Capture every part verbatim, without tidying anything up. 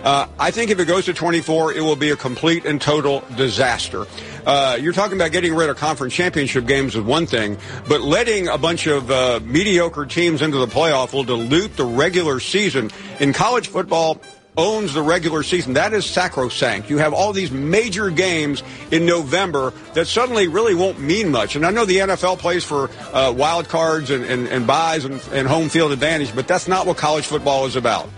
Uh, I think if it goes to twenty-four, it will be a complete and total disaster. Uh, you're talking about getting rid of conference championship games is one thing, but letting a bunch of uh, mediocre teams into the playoff will dilute the regular season. In college football, owns the regular season. That is sacrosanct. You have all these major games in November that suddenly really won't mean much. And I know the N F L plays for uh, wild cards and, and, and buys and, and home field advantage, but that's not what college football is about.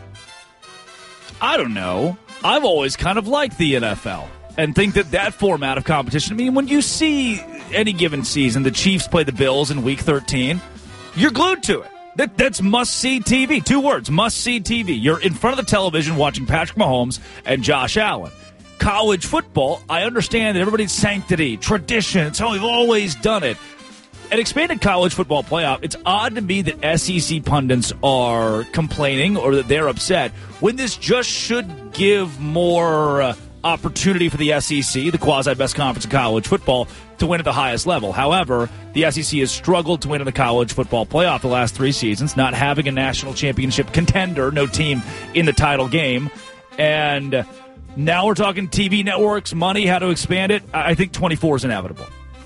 I don't know. I've always kind of liked the N F L and think that that format of competition, I mean, when you see any given season, the Chiefs play the Bills in week thirteen, you're glued to it. That, that's must-see T V. Two words, must-see T V. You're in front of the television watching Patrick Mahomes and Josh Allen. College football, I understand that everybody's sanctity, tradition, it's how we've always done it. An expanded college football playoff, it's odd to me that S E C pundits are complaining or that they're upset when this just should give more uh, opportunity for the S E C, the quasi-best conference in college football, to win at the highest level. However, the S E C has struggled to win in the college football playoff the last three seasons, not having a national championship contender, no team in the title game. And now we're talking T V networks, money, how to expand it. I think twenty-four is inevitable.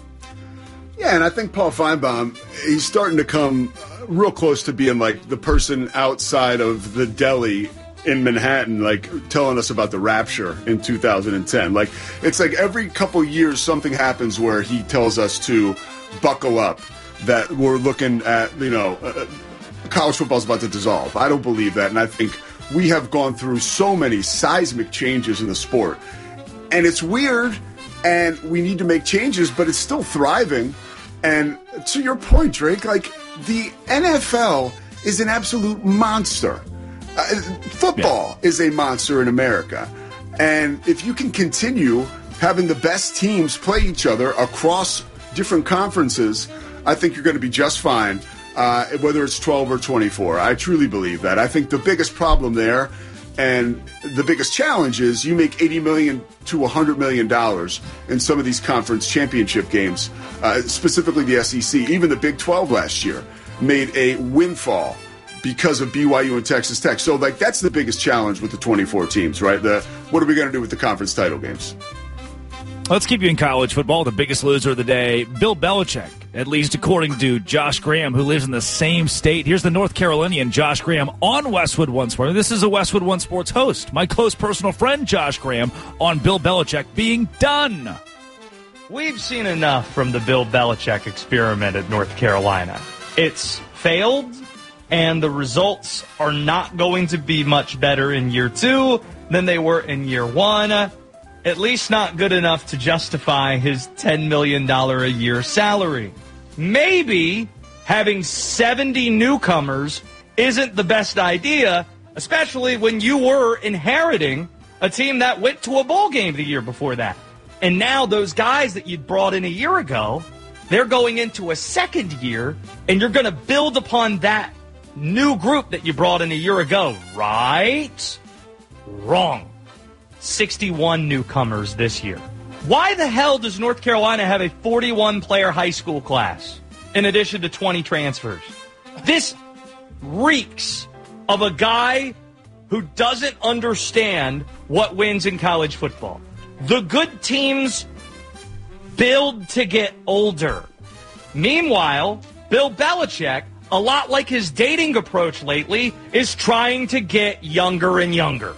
Yeah, and I think Paul Feinbaum, he's starting to come real close to being like the person outside of the deli in Manhattan, like telling us about the rapture in two thousand ten. Like, it's like every couple years something happens where he tells us to buckle up, that we're looking at, you know, uh, college football's about to dissolve. I don't believe that, and I think we have gone through so many seismic changes in the sport. And it's weird, and we need to make changes, but it's still thriving. And to your point, Drake, like, the N F L is an absolute monster. Uh, football yeah. is a monster in America. And if you can continue having the best teams play each other across different conferences, I think you're going to be just fine, uh, whether it's twelve or twenty-four. I truly believe that. I think the biggest problem there and the biggest challenge is you make eighty million dollars to one hundred million dollars in some of these conference championship games, uh, specifically the S E C. Even the Big twelve last year made a windfall because of B Y U and Texas Tech. So, like, that's the biggest challenge with the twenty-four teams, right? The what are we going to do with the conference title games? Let's keep you in college football. The biggest loser of the day, Bill Belichick, at least according to Josh Graham, who lives in the same state. Here's the North Carolinian Josh Graham on Westwood One Sports. This is a Westwood One Sports host, my close personal friend Josh Graham, on Bill Belichick being done. We've seen enough from the Bill Belichick experiment at North Carolina. It's failed, and the results are not going to be much better in year two than they were in year one. At least not good enough to justify his ten million dollars a year salary. Maybe having seventy newcomers isn't the best idea, especially when you were inheriting a team that went to a bowl game the year before that. And now those guys that you'd brought in a year ago, they're going into a second year, and you're going to build upon that new group that you brought in a year ago, right? Wrong. sixty-one newcomers this year. Why the hell does North Carolina have a forty-one player high school class in addition to twenty transfers? This reeks of a guy who doesn't understand what wins in college football. The good teams build to get older. Meanwhile, Bill Belichick, a lot like his dating approach lately, is trying to get younger and younger.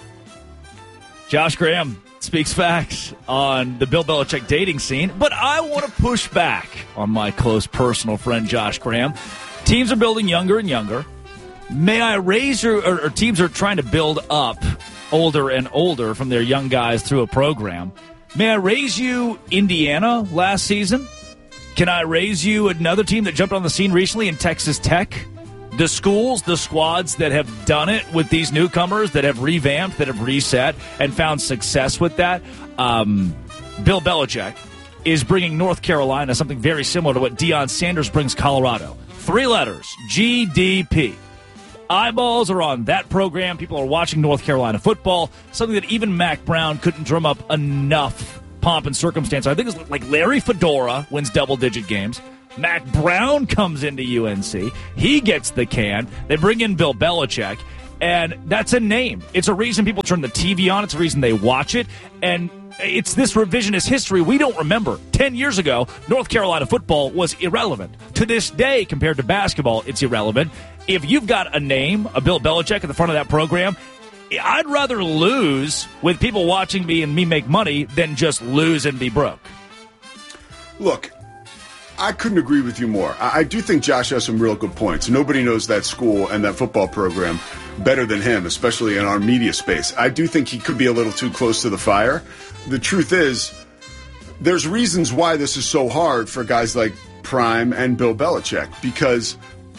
Josh Graham speaks facts on the Bill Belichick dating scene, but I want to push back on my close personal friend Josh Graham. Teams are building younger and younger. May I raise your, or, or teams are trying to build up older and older from their young guys through a program. May I raise you Indiana last season? Can I raise you another team that jumped on the scene recently in Texas Tech? The schools, the squads that have done it with these newcomers, that have revamped, that have reset, and found success with that. Um, Bill Belichick is bringing North Carolina something very similar to what Deion Sanders brings Colorado. Three letters, G D P. Eyeballs are on that program. People are watching North Carolina football, something that even Mac Brown couldn't drum up enough pomp and circumstance. I think it's like Larry Fedora wins double-digit games. Mac Brown comes into U N C. He gets the can. They bring in Bill Belichick. And that's a name. It's a reason people turn the T V on. It's a reason they watch it. And it's this revisionist history we don't remember. Ten years ago, North Carolina football was irrelevant. To this day, compared to basketball, it's irrelevant. If you've got a name, a Bill Belichick at the front of that program, I'd rather lose with people watching me and me make money than just lose and be broke. Look, I couldn't agree with you more. I, I do think Josh has some real good points. Nobody knows that school and that football program better than him, especially in our media space. I do think he could be a little too close to the fire. The truth is, there's reasons why this is so hard for guys like Prime and Bill Belichick, because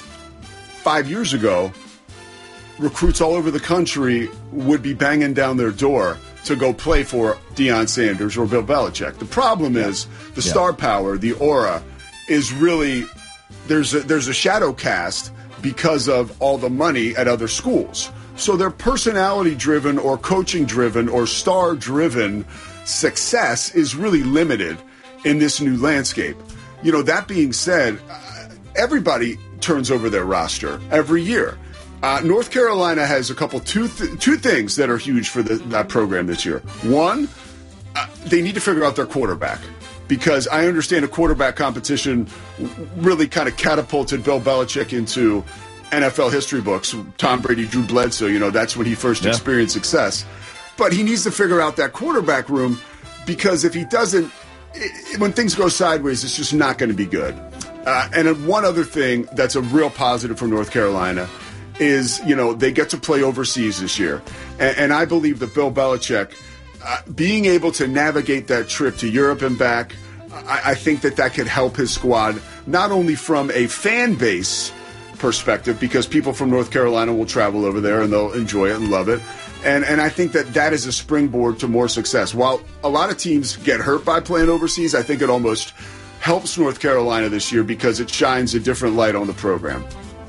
five years ago, recruits all over the country would be banging down their door to go play for Deion Sanders or Bill Belichick. The problem yeah. is the yeah. star power, the aura, is really there's a, there's a shadow cast because of all the money at other schools. So their personality-driven or coaching-driven or star-driven success is really limited in this new landscape. You know, that being said, everybody turns over their roster every year. Uh, North Carolina has a couple two th- two things that are huge for the, that program this year. One, uh, they need to figure out their quarterback, because I understand a quarterback competition really kind of catapulted Bill Belichick into N F L history books. Tom Brady, Drew Bledsoe, you know, that's when he first yeah. experienced success. But he needs to figure out that quarterback room, because if he doesn't, it, when things go sideways, it's just not going to be good. Uh, and one other thing that's a real positive for North Carolina is, you know, they get to play overseas this year. And, and I believe that Bill Belichick, uh, being able to navigate that trip to Europe and back, I, I think that that could help his squad, not only from a fan base perspective, because people from North Carolina will travel over there and they'll enjoy it and love it. And and I think that that is a springboard to more success. While a lot of teams get hurt by playing overseas, I think it almost helps North Carolina this year because it shines a different light on the program.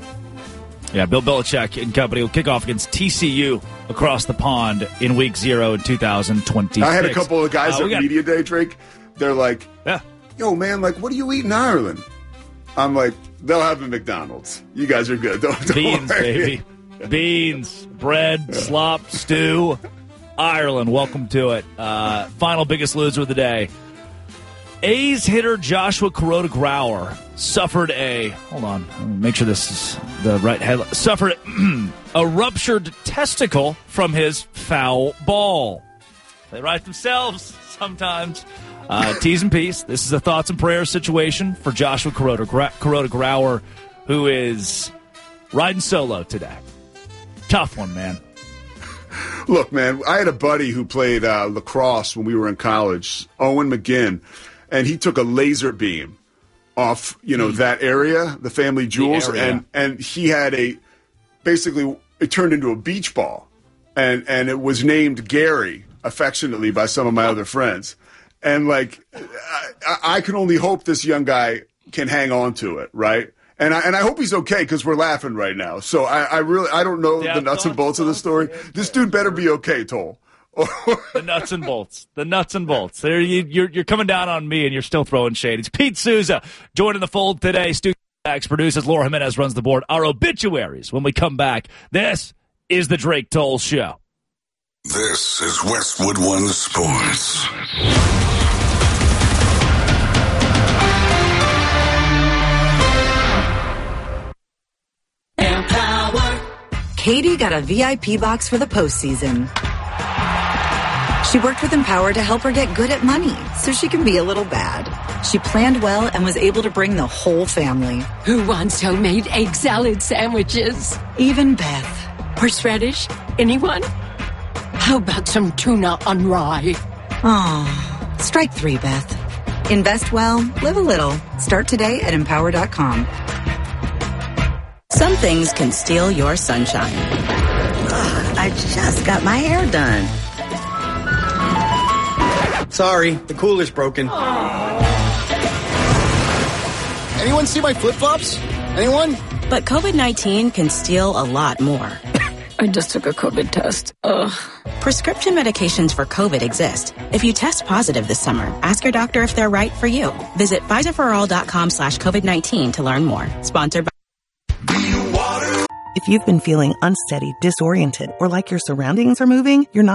Yeah, Bill Belichick and company will kick off against T C U across the pond in week zero in two thousand twenty-six. I had a couple of guys uh, at got... Media Day, Drake. They're like, yeah. yo, man, like, what do you eat in Ireland? I'm like, they'll have a McDonald's. You guys are good. Don't, don't Beans, worry. baby. Beans, bread, yeah. slop, stew. Ireland, welcome to it. Uh, final biggest loser of the day. A's hitter Joshua Kuroda-Grauer suffered a, hold on, let me make sure this is the right headline, suffered a ruptured testicle from his foul ball. They write themselves sometimes. Uh, T's and P's. This is a thoughts and prayers situation for Joshua Kuroda-Grauer, who is riding solo today. Tough one, man. Look, man, I had a buddy who played uh, lacrosse when we were in college, Owen McGinn, and he took a laser beam off, you know, mm. that area, the family jewels, the and and he had a, basically, it turned into a beach ball, and and it was named Gary affectionately by some of my other friends. And, like, I, I can only hope this young guy can hang on to it, right? And I and I hope he's okay, because we're laughing right now. So I, I really I don't know yeah, the nuts and bolts of the story. This dude better be okay, Toll. The nuts and bolts. The nuts and bolts. There, you, you're you're coming down on me, and you're still throwing shade. It's Pete Souza joining the fold today. Stu Max produces. Laura Jimenez runs the board. Our obituaries when we come back. This is the Drake Toll Show. This is Westwood One Sports. Katie got a V I P box for the postseason. She worked with Empower to help her get good at money so she can be a little bad. She planned well and was able to bring the whole family. Who wants homemade egg salad sandwiches? Even Beth. Horseradish? Anyone? How about some tuna on rye? Aw, strike three, Beth. Invest well, live a little. Start today at empower dot com. Some things can steal your sunshine. Ugh, I just got my hair done. Sorry, the cooler's broken. Anyone see my flip-flops? Anyone? But COVID nineteen can steal a lot more. I just took a COVID test. Ugh. Prescription medications for COVID exist. If you test positive this summer, ask your doctor if they're right for you. Visit Pfizer for all dot com slash COVID nineteen to learn more. Sponsored by If you've been feeling unsteady, disoriented, or like your surroundings are moving, you're not